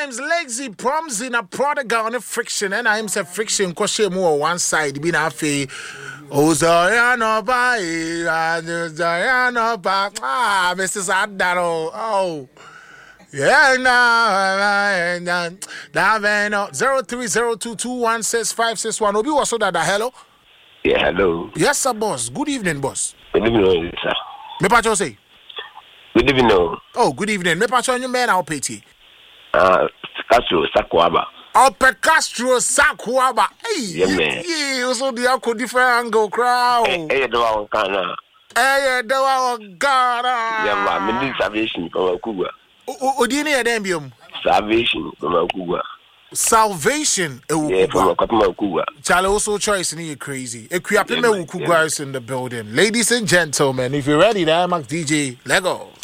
sometimes lazy proms in a prodigal on a friction, and I'm say friction because more on one side. Be na fe. Oh, Zion by Zion by Mrs. Adaro. Oh. Yeah, no, 0302216561. Obi was so that hello. Yeah, hello. Yes, sir, boss. Good evening, boss. Good evening, sir. Me pacho say. Good evening. Oh, good evening. Me pacho you man I'll pay tea. Castro Sakwaba. Alpe Castro Sakwaba. Hey, yeah, man. Yeah, also the alco different angle crowd. Hey, do I want kana? Hey, do I want Ghana? Yeah, man. Me need salvation from Kuba. Odini Adembium. Salvation from Kuba. Salvation. Yeah, from Kuba. Charlie also choice in you crazy. Equiapime Ukugwa is in the building. Ladies and gentlemen, if you're ready, there, Mac DJ, Lego.